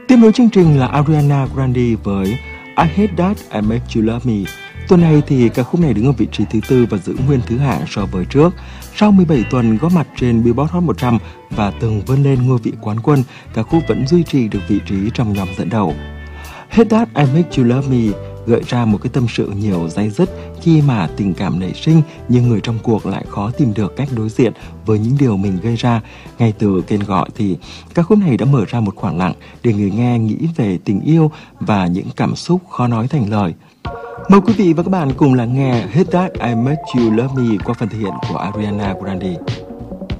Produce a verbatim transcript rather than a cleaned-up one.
Tiếp nối chương trình là Ariana Grande với I Hate That I Make You Love Me. Tuần này thì ca khúc này đứng ở vị trí thứ tư và giữ nguyên thứ hạng so với trước. Sau mười bảy tuần góp mặt trên Billboard Hot một trăm và từng vươn lên ngôi vị quán quân, ca khúc vẫn duy trì được vị trí trong nhóm dẫn đầu. Hate That I Make You Love Me gợi ra một cái tâm sự nhiều day dứt khi mà tình cảm nảy sinh nhưng người trong cuộc lại khó tìm được cách đối diện với những điều mình gây ra. Ngay từ tên gọi thì ca khúc này đã mở ra một khoảng lặng để người nghe nghĩ về tình yêu và những cảm xúc khó nói thành lời. Mời quý vị và các bạn cùng lắng nghe Hate That I Make You Love Me qua phần thể hiện của Ariana Grande.